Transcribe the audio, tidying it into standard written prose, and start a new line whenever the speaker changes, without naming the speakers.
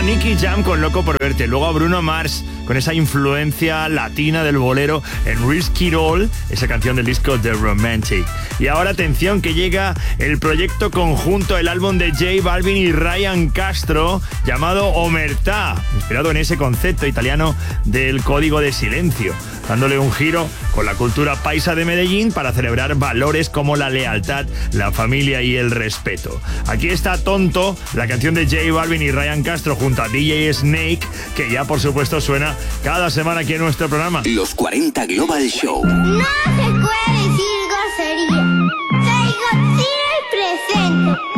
a Nicky Jam con Loco por verte, luego a Bruno Mars con esa influencia latina del bolero en Risk It All, esa canción del disco The Romantic. Y ahora atención que llega el proyecto conjunto, el álbum de J Balvin y Ryan Castro llamado Omertà, inspirado en ese concepto italiano del código de silencio, dándole un giro con la cultura paisa de Medellín para celebrar valores como la lealtad, la familia y el respeto. Aquí está Tonto, la canción de J Balvin y Ryan Castro junto a DJ Snake, que ya por supuesto suena cada semana aquí en nuestro programa.
Los 40 Global Show.
No se puede decir grosería. Soy Godzilla el presente.